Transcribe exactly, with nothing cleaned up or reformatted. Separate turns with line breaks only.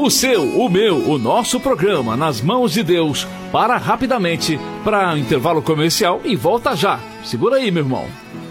O seu, o meu, o nosso programa nas mãos de Deus para rapidamente para intervalo comercial e volta já. Segura aí, meu irmão.